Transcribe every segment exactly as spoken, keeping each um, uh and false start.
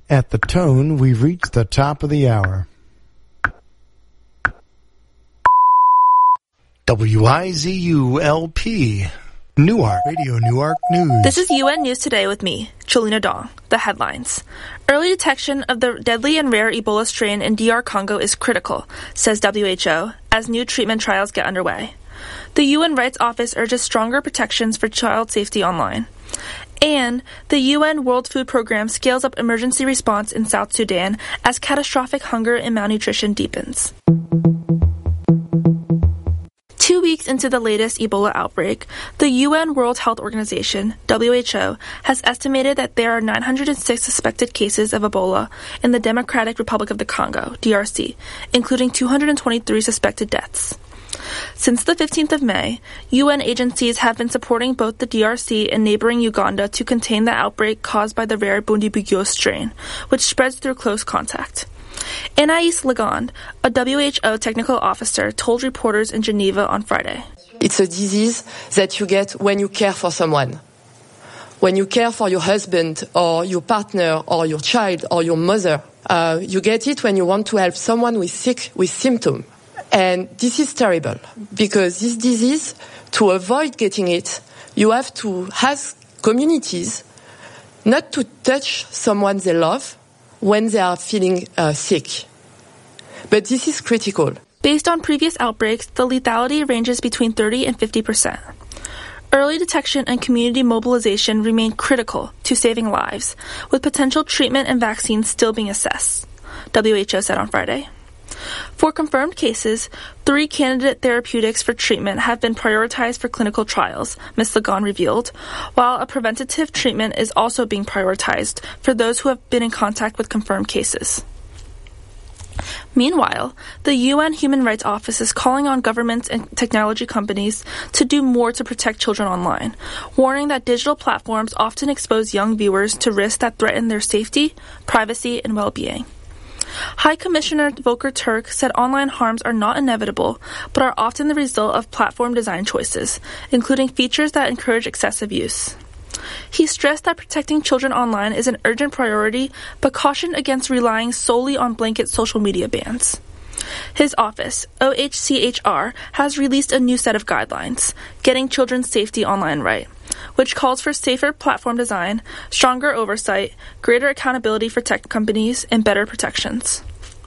At the tone, we've reached the top of the hour. W I Z U L P, Newark, Radio Newark News. This is U N News Today with me, Cholina Dong. The headlines. Early detection of the deadly and rare Ebola strain in D R Congo is critical, says W H O, as new treatment trials get underway. The U N Rights Office urges stronger protections for child safety online. And the U N World Food Program scales up emergency response in South Sudan as catastrophic hunger and malnutrition deepens. Two weeks into the latest Ebola outbreak, the U N World Health Organization, W H O, has estimated that there are nine hundred six suspected cases of Ebola in the Democratic Republic of the Congo, D R C, including two hundred twenty-three suspected deaths. Since the fifteenth of May, U N agencies have been supporting both the D R C and neighboring Uganda to contain the outbreak caused by the rare Bundibugyo strain, which spreads through close contact. Anais Legond, a W H O technical officer, told reporters in Geneva on Friday. It's a disease that you get when you care for someone. When you care for your husband or your partner or your child or your mother. Uh, you get it when you want to help someone who is sick with symptoms. And this is terrible because this disease, to avoid getting it, you have to ask communities not to touch someone they love when they are feeling uh, sick. But this is critical. Based on previous outbreaks, the lethality ranges between thirty and fifty percent. Early detection and community mobilization remain critical to saving lives, with potential treatment and vaccines still being assessed, W H O said on Friday. For confirmed cases, three candidate therapeutics for treatment have been prioritized for clinical trials, Miz Legond revealed, while a preventative treatment is also being prioritized for those who have been in contact with confirmed cases. Meanwhile, the U N Human Rights Office is calling on governments and technology companies to do more to protect children online, warning that digital platforms often expose young viewers to risks that threaten their safety, privacy, and well-being. High Commissioner Volker Turk said online harms are not inevitable, but are often the result of platform design choices, including features that encourage excessive use. He stressed that protecting children online is an urgent priority, but cautioned against relying solely on blanket social media bans. His office, O H C H R, has released a new set of guidelines, Getting Children's Safety Online Right, which calls for safer platform design, stronger oversight, greater accountability for tech companies, and better protections.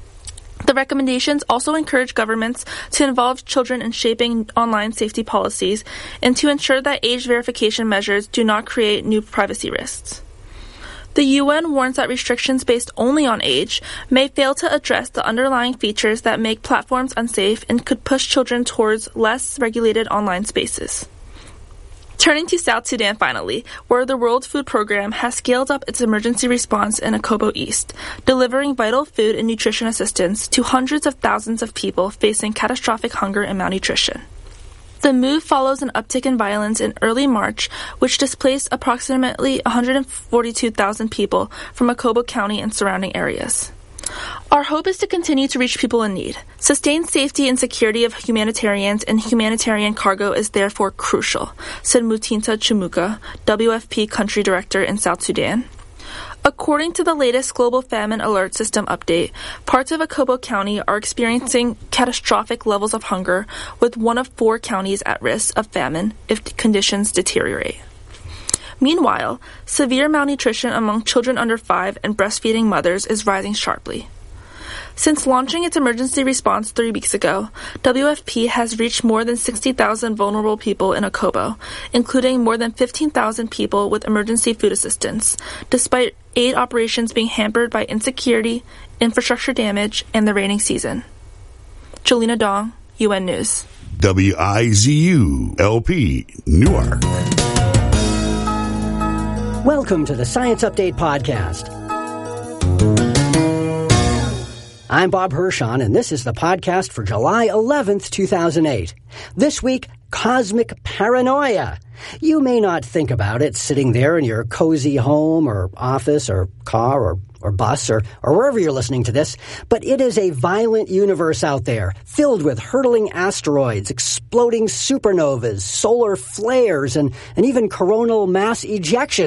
The recommendations also encourage governments to involve children in shaping online safety policies and to ensure that age verification measures do not create new privacy risks. The U N warns that restrictions based only on age may fail to address the underlying features that make platforms unsafe and could push children towards less regulated online spaces. Turning to South Sudan finally, where the World Food Program has scaled up its emergency response in Akobo East, delivering vital food and nutrition assistance to hundreds of thousands of people facing catastrophic hunger and malnutrition. The move follows an uptick in violence in early March, which displaced approximately one hundred forty-two thousand people from Akobo County and surrounding areas. Our hope is to continue to reach people in need. Sustained safety and security of humanitarians and humanitarian cargo is therefore crucial, said Mutinta Chimuka, W F P Country Director in South Sudan. According to the latest Global Famine Alert System update, parts of Akobo County are experiencing catastrophic levels of hunger, with one of four counties at risk of famine if conditions deteriorate. Meanwhile, severe malnutrition among children under five and breastfeeding mothers is rising sharply. Since launching its emergency response three weeks ago, W F P has reached more than sixty thousand vulnerable people in Akobo, including more than fifteen thousand people with emergency food assistance, despite aid operations being hampered by insecurity, infrastructure damage, and the rainy season. Cholina Dong, U N News. W I Z U L P, Newark. Welcome to the Science Update Podcast. I'm Bob Hirschon, and this is the podcast for July eleventh, two thousand eight. This week, cosmic paranoia. You may not think about it sitting there in your cozy home or office or car or, or bus or, or wherever you're listening to this, but it is a violent universe out there, filled with hurtling asteroids, exploding supernovas, solar flares, and, and even coronal mass ejections.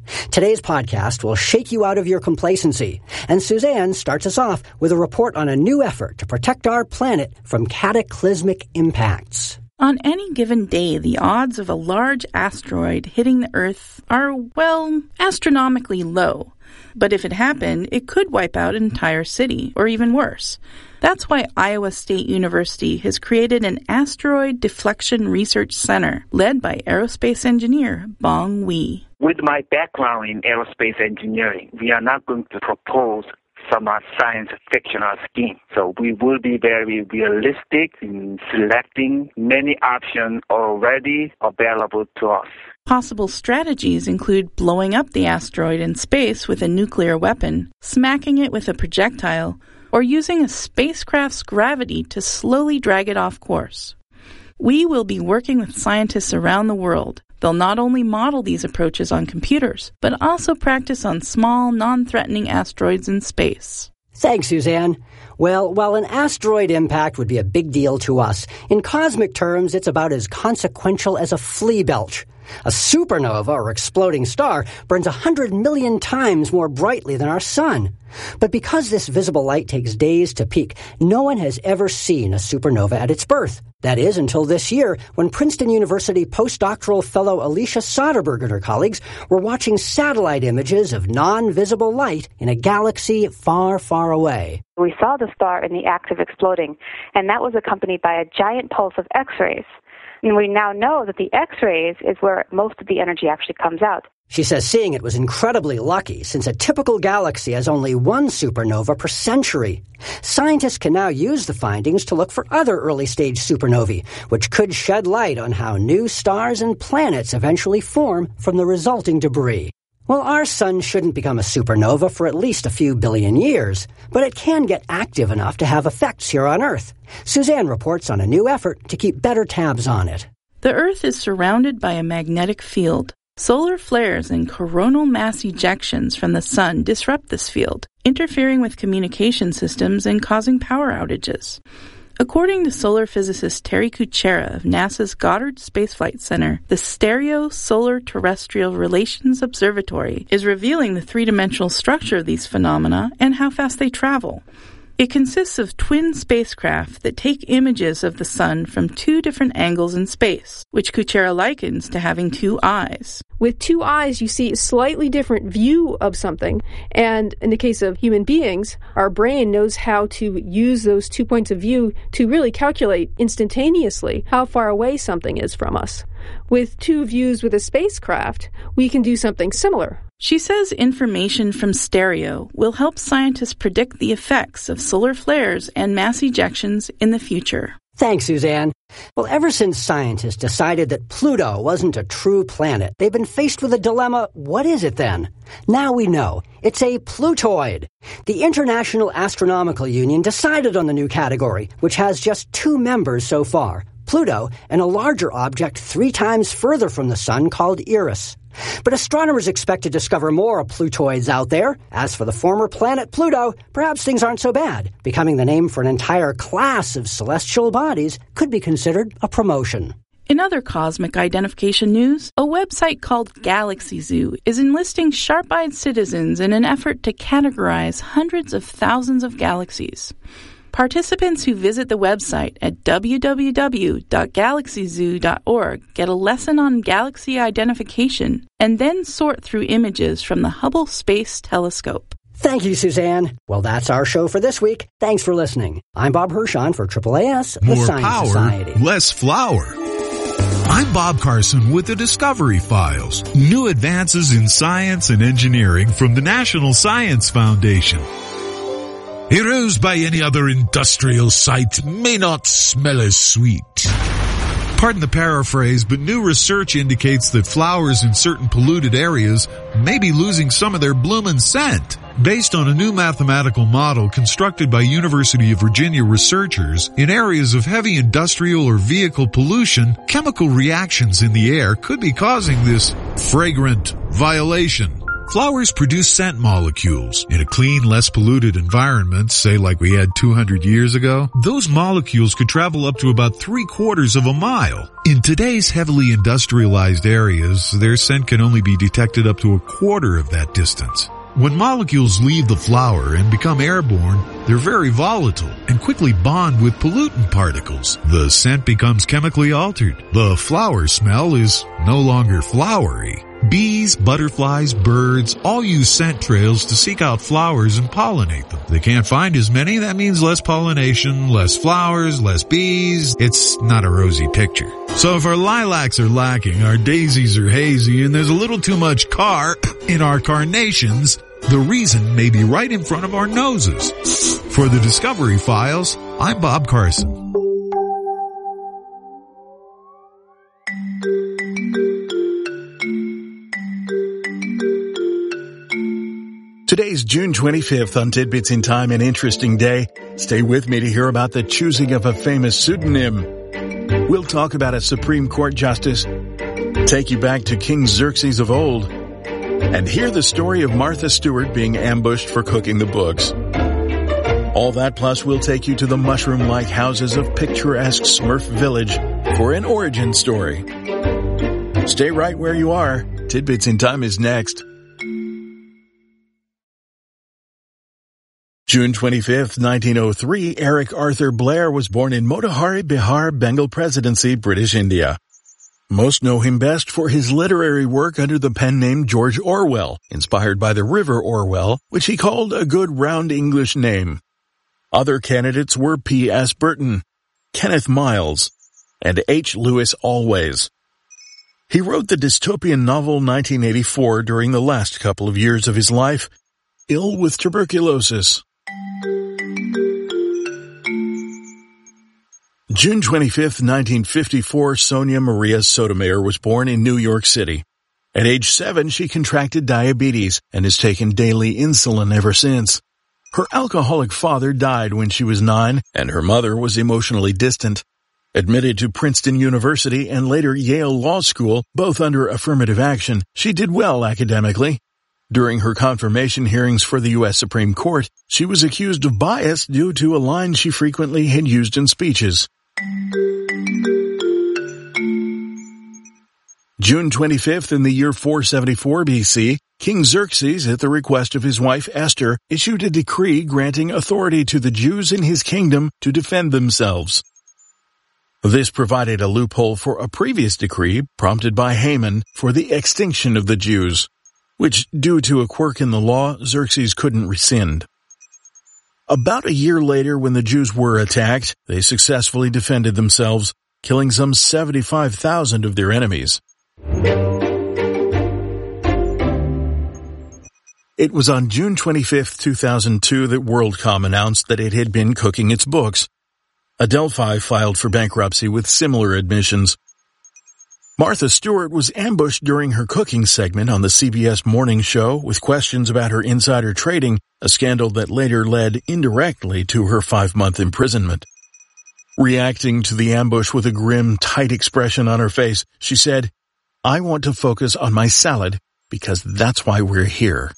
Today's podcast will shake you out of your complacency, and Suzanne starts us off with a report on a new effort to protect our planet from cataclysmic impacts. On any given day, the odds of a large asteroid hitting the Earth are, well, astronomically low. But if it happened, it could wipe out an entire city, or even worse. That's why Iowa State University has created an Asteroid Deflection Research Center, led by aerospace engineer Bong Wee. With my background in aerospace engineering, we are not going to propose some uh, science fictional scheme. So we will be very realistic in selecting many options already available to us. Possible strategies include blowing up the asteroid in space with a nuclear weapon, smacking it with a projectile, or using a spacecraft's gravity to slowly drag it off course. We will be working with scientists around the world. They'll not only model these approaches on computers, but also practice on small, non-threatening asteroids in space. Thanks, Suzanne. Well, while an asteroid impact would be a big deal to us, in cosmic terms, it's about as consequential as a flea belch. A supernova, or exploding star, burns a hundred million times more brightly than our sun. But because this visible light takes days to peak, no one has ever seen a supernova at its birth. That is, until this year, when Princeton University postdoctoral fellow Alicia Soderberg and her colleagues were watching satellite images of non-visible light in a galaxy far, far away. We saw the star in the act of exploding, and that was accompanied by a giant pulse of X-rays. And we now know that the X-rays is where most of the energy actually comes out. She says seeing it was incredibly lucky, since a typical galaxy has only one supernova per century. Scientists can now use the findings to look for other early-stage supernovae, which could shed light on how new stars and planets eventually form from the resulting debris. Well, our sun shouldn't become a supernova for at least a few billion years, but it can get active enough to have effects here on Earth. Suzanne reports on a new effort to keep better tabs on it. The Earth is surrounded by a magnetic field. Solar flares and coronal mass ejections from the sun disrupt this field, interfering with communication systems and causing power outages. According to solar physicist Terry Kuchera of NASA's Goddard Space Flight Center, the Stereo Solar Terrestrial Relations Observatory is revealing the three-dimensional structure of these phenomena and how fast they travel. It consists of twin spacecraft that take images of the sun from two different angles in space, which Kuchera likens to having two eyes. With two eyes, you see a slightly different view of something. And in the case of human beings, our brain knows how to use those two points of view to really calculate instantaneously how far away something is from us. With two views with a spacecraft, we can do something similar. She says information from stereo will help scientists predict the effects of solar flares and mass ejections in the future. Thanks, Suzanne. Well, ever since scientists decided that Pluto wasn't a true planet, they've been faced with a dilemma. What is it then? Now we know. It's a Plutoid. The International Astronomical Union decided on the new category, which has just two members so far, Pluto and a larger object three times further from the sun called Eris. But astronomers expect to discover more Plutoids out there. As for the former planet Pluto, perhaps things aren't so bad. Becoming the name for an entire class of celestial bodies could be considered a promotion. In other cosmic identification news, a website called Galaxy Zoo is enlisting sharp-eyed citizens in an effort to categorize hundreds of thousands of galaxies. Participants who visit the website at w w w dot galaxy zoo dot org get a lesson on galaxy identification and then sort through images from the Hubble Space Telescope. Thank you, Suzanne. Well, that's our show for this week. Thanks for listening. I'm Bob Hirschon for triple A S, the More Science power, Society. Less flour. I'm Bob Carson with the Discovery Files. New advances in science and engineering from the National Science Foundation. Heroes by any other industrial site may not smell as sweet. Pardon the paraphrase, but new research indicates that flowers in certain polluted areas may be losing some of their bloomin' scent. Based on a new mathematical model constructed by University of Virginia researchers, in areas of heavy industrial or vehicle pollution, chemical reactions in the air could be causing this fragrant violation. Flowers produce scent molecules. In a clean, less polluted environment, say like we had two hundred years ago, those molecules could travel up to about three quarters of a mile. In today's heavily industrialized areas, their scent can only be detected up to a quarter of that distance. When molecules leave the flower and become airborne, they're very volatile and quickly bond with pollutant particles. The scent becomes chemically altered. The flower smell is no longer flowery. Bees, butterflies, birds all use scent trails to seek out flowers and pollinate them. They can't find as many, that means less pollination, less flowers, less bees. It's not a rosy picture. So if our lilacs are lacking, our daisies are hazy, and there's a little too much car in our carnations, the reason may be right in front of our noses. For the Discovery Files, I'm Bob Carson. Today's June twenty-fifth on Tidbits in Time, an interesting day. Stay with me to hear about the choosing of a famous pseudonym. We'll talk about a Supreme Court justice, take you back to King Xerxes of old, and hear the story of Martha Stewart being ambushed for cooking the books. All that plus we'll take you to the mushroom-like houses of picturesque Smurf Village for an origin story. Stay right where you are. Tidbits in Time is next. June twenty-fifth, nineteen oh three, Eric Arthur Blair was born in Motihari, Bihar, Bengal Presidency, British India. Most know him best for his literary work under the pen name George Orwell, inspired by the River Orwell, which he called a good round English name. Other candidates were P S Burton, Kenneth Miles, and H. Lewis Always. He wrote the dystopian novel nineteen eighty-four during the last couple of years of his life, ill with tuberculosis. June twenty-fifth, nineteen fifty-four, Sonia Maria Sotomayor was born in New York City. At age seven, she contracted diabetes and has taken daily insulin ever since. Her alcoholic father died when she was nine, and her mother was emotionally distant. Admitted to Princeton University and later Yale Law School, both under affirmative action, she did well academically. During her confirmation hearings for the U S Supreme Court, she was accused of bias due to a line she frequently had used in speeches. June twenty-fifth, in the year four seventy-four B C, King Xerxes, at the request of his wife Esther, issued a decree granting authority to the Jews in his kingdom to defend themselves. This provided a loophole for a previous decree prompted by Haman for the extinction of the Jews, which, due to a quirk in the law, Xerxes couldn't rescind. About a year later, when the Jews were attacked, they successfully defended themselves, killing some seventy-five thousand of their enemies. It was on June twenty-fifth, two thousand two that WorldCom announced that it had been cooking its books. Adelphi filed for bankruptcy with similar admissions. Martha Stewart was ambushed during her cooking segment on the C B S Morning Show with questions about her insider trading, a scandal that later led indirectly to her five-month imprisonment. Reacting to the ambush with a grim, tight expression on her face, she said, "I want to focus on my salad because that's why we're here."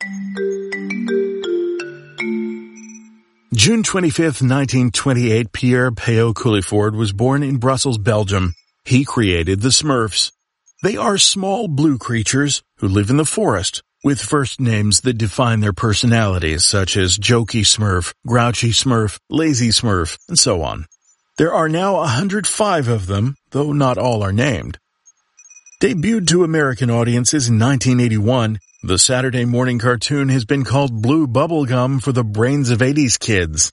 June twenty-fifth, nineteen twenty-eight, Pierre Payot Culliford was born in Brussels, Belgium. He created the Smurfs. They are small blue creatures who live in the forest, with first names that define their personalities, such as Jokey Smurf, Grouchy Smurf, Lazy Smurf, and so on. There are now one hundred five of them, though not all are named. Debuted to American audiences in nineteen eighty-one, the Saturday morning cartoon has been called Blue Bubblegum for the brains of eighties kids.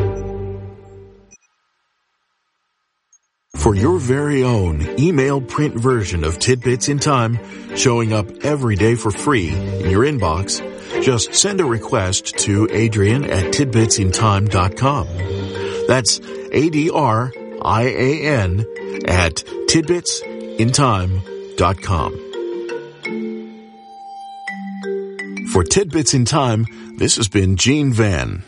For your very own email print version of Tidbits in Time, showing up every day for free in your inbox, just send a request to Adrian at tidbits in time dot com. That's A D R I A N at tidbits in time dot com. For Tidbits in Time, this has been Gene Van.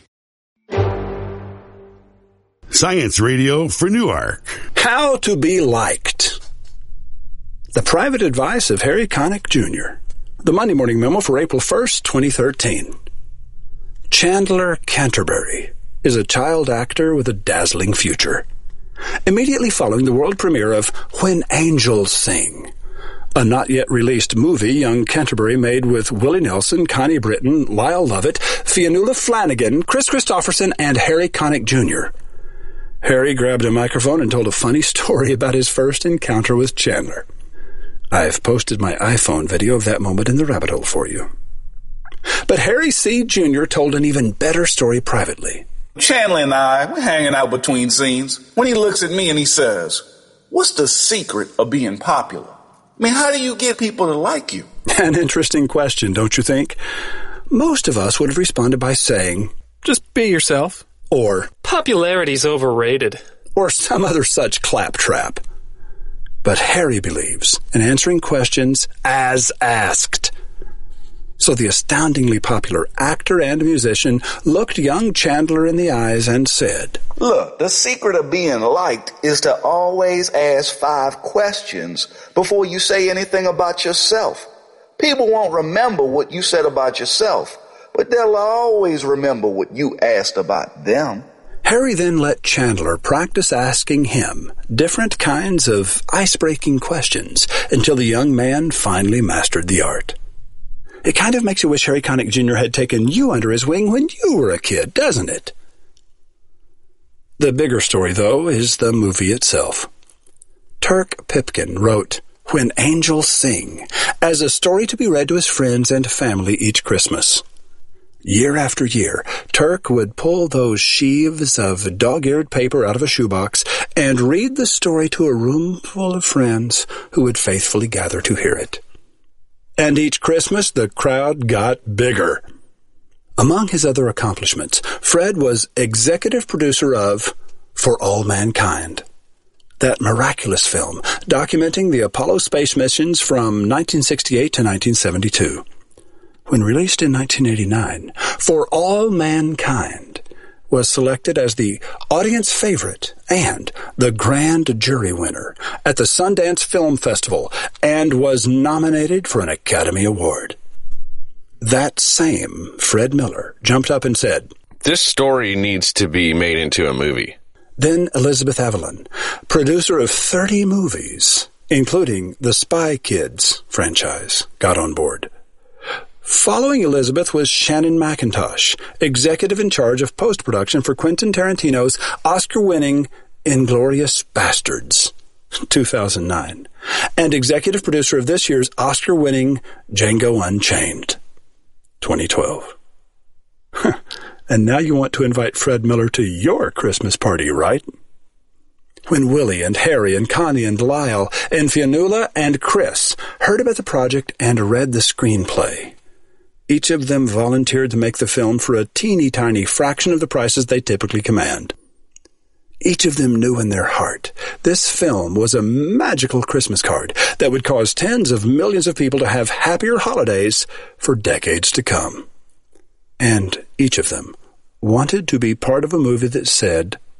Science Radio for Newark. How to be liked. The private advice of Harry Connick Junior The Monday Morning Memo for April first, twenty thirteen. Chandler Canterbury is a child actor with a dazzling future. Immediately following the world premiere of When Angels Sing, a not-yet-released movie young Canterbury made with Willie Nelson, Connie Britton, Lyle Lovett, Fionnuala Flanagan, Chris Christopherson, and Harry Connick Junior Harry grabbed a microphone and told a funny story about his first encounter with Chandler. I've posted my iPhone video of that moment in the rabbit hole for you. But Harry C. Junior told an even better story privately. Chandler and I, we're hanging out between scenes when he looks at me and he says, "What's the secret of being popular? I mean, how do you get people to like you?" An interesting question, don't you think? Most of us would have responded by saying, "Just be yourself," or "Popularity's overrated," or some other such claptrap. But Harry believes in answering questions as asked. So the astoundingly popular actor and musician looked young Chandler in the eyes and said, "Look, the secret of being liked is to always ask five questions before you say anything about yourself. People won't remember what you said about yourself, but they'll always remember what you asked about them." Harry then let Chandler practice asking him different kinds of ice-breaking questions until the young man finally mastered the art. It kind of makes you wish Harry Connick Junior had taken you under his wing when you were a kid, doesn't it? The bigger story, though, is the movie itself. Turk Pipkin wrote When Angels Sing as a story to be read to his friends and family each Christmas. Year after year, Turk would pull those sheaves of dog-eared paper out of a shoebox and read the story to a room full of friends who would faithfully gather to hear it. And each Christmas, the crowd got bigger. Among his other accomplishments, Fred was executive producer of For All Mankind, that miraculous film documenting the Apollo space missions from nineteen sixty-eight to nineteen seventy-two. When released in nineteen eighty-nine, For All Mankind was selected as the audience favorite and the grand jury winner at the Sundance Film Festival and was nominated for an Academy Award. That same Fred Miller jumped up and said, "This story needs to be made into a movie." Then Elizabeth Evelyn, producer of thirty movies, including the Spy Kids franchise, got on board. Following Elizabeth was Shannon McIntosh, executive in charge of post-production for Quentin Tarantino's Oscar-winning Inglourious Bastards, two thousand nine, and executive producer of this year's Oscar-winning Django Unchained, twenty twelve. And now you want to invite Fred Miller to your Christmas party, right? When Willie and Harry and Connie and Lyle and Fionnuala and Chris heard about the project and read the screenplay, each of them volunteered to make the film for a teeny-tiny fraction of the prices they typically command. Each of them knew in their heart this film was a magical Christmas card that would cause tens of millions of people to have happier holidays for decades to come. And each of them wanted to be part of a movie that said,